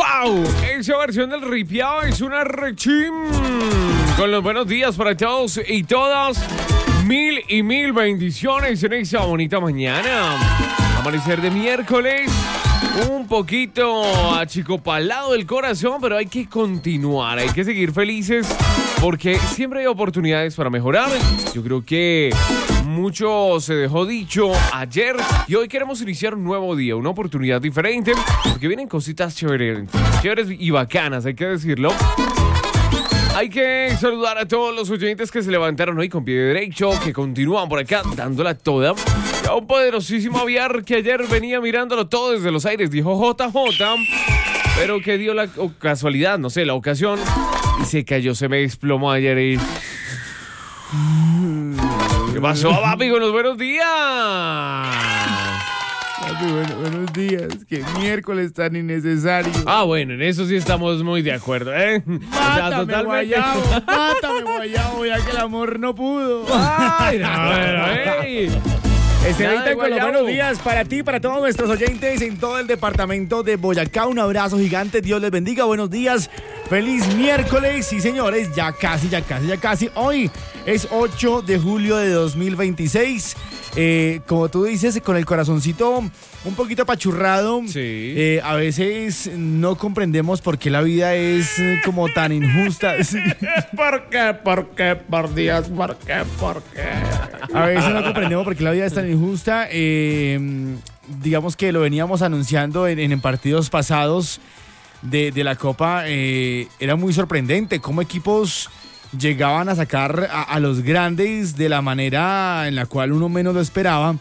¡Wow! Esa versión del ripiao es una rechim. Con los buenos días para todos y todas. Mil y mil bendiciones en esta bonita mañana. Amanecer de miércoles. Un poquito achicopalado el corazón, pero hay que continuar, hay que seguir felices porque siempre hay oportunidades para mejorar. Yo creo que mucho se dejó dicho ayer y hoy queremos iniciar un nuevo día, una oportunidad diferente, porque vienen cositas chéveres y bacanas, hay que decirlo. Hay que saludar a todos los oyentes que se levantaron hoy con pie derecho, que continúan por acá dándola toda. Y a un poderosísimo aviar que ayer venía mirándolo todo desde los aires, dijo JJ, pero que dio la casualidad, no sé, la ocasión, y se cayó, se me desplomó ayer y... ¿Qué pasó, papi, con los buenos días? Papi, buenos días. Qué miércoles tan innecesario. Ah, bueno, en eso sí estamos muy de acuerdo, ¿eh? Mátame, guayabo, ya que el amor no pudo. Ay, no, bueno, ¡ey! Estevita con los buenos días para ti, para todos nuestros oyentes en todo el departamento de Boyacá. Un abrazo gigante, Dios les bendiga, buenos días. Feliz miércoles, sí señores, ya casi. Hoy es 8 de julio de 2026. Como tú dices, con el corazoncito un poquito apachurrado. Sí. A veces no comprendemos por qué la vida es como tan injusta. ¿Por qué? Por Dios, ¿por qué? A veces no comprendemos por qué la vida es tan injusta. Digamos que lo veníamos anunciando en partidos pasados de la Copa. Era muy sorprendente cómo equipos llegaban a sacar a los grandes de la manera en la cual uno menos lo esperaba.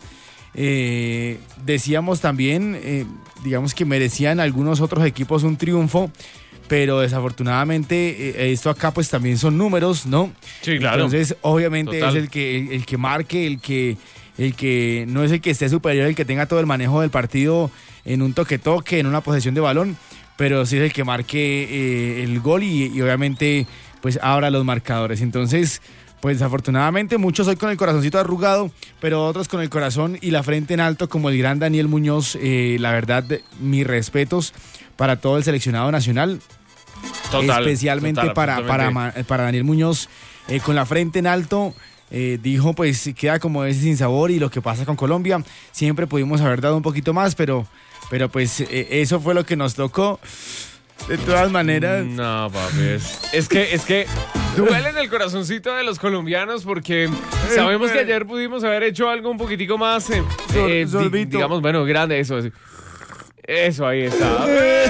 Decíamos también, digamos que merecían algunos otros equipos un triunfo, pero desafortunadamente esto acá pues también son números, ¿no? Sí, claro. Entonces obviamente Total. es el que marque, el que no es el que esté superior, el que tenga todo el manejo del partido en un toque, en una posesión de balón, pero sí es el que marque el gol y obviamente pues abra los marcadores. Entonces, pues desafortunadamente muchos hoy con el corazoncito arrugado, pero otros con el corazón y la frente en alto, como el gran Daniel Muñoz. La verdad, mis respetos para todo el seleccionado nacional. Total, especialmente total, para Daniel Muñoz, con la frente en alto. Dijo, pues queda como ese sin sabor, y lo que pasa con Colombia, siempre pudimos haber dado un poquito más, pero pues eso fue lo que nos tocó. De todas maneras. No, papi, es que duele en el corazoncito de los colombianos porque sabemos que ayer pudimos haber hecho algo un poquitico más, digamos, bueno, grande, eso. Eso, ahí está.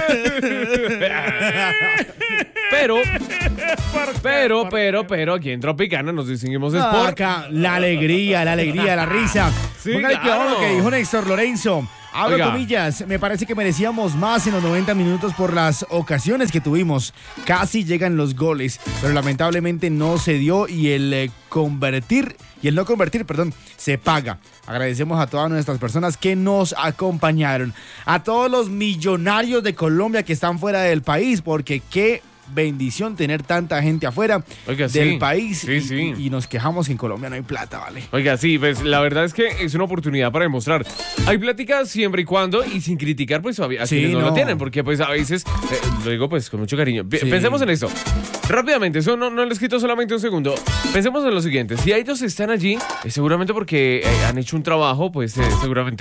Pero, aquí en Tropicana nos distinguimos es por... Acá, la alegría, la risa. Sí, Póngale cuidado a lo que dijo Néstor Lorenzo. Abro Oiga. comillas, me parece que merecíamos más en los 90 minutos por las ocasiones que tuvimos. Casi llegan los goles, pero lamentablemente no se dio y el no convertir, se paga. Agradecemos a todas nuestras personas que nos acompañaron. A todos los millonarios de Colombia que están fuera del país, porque qué bendición tener tanta gente afuera del país. Sí. Y nos quejamos que en Colombia no hay plata, ¿vale? Oiga, sí, pues la verdad es que es una oportunidad para demostrar. Hay plática siempre y cuando, y sin criticar pues a quienes no lo tienen, porque pues a veces, lo digo pues con mucho cariño. Pensemos en esto. Rápidamente, eso no les quito solamente un segundo. Pensemos en lo siguiente, si ellos están allí, seguramente porque han hecho un trabajo, pues seguramente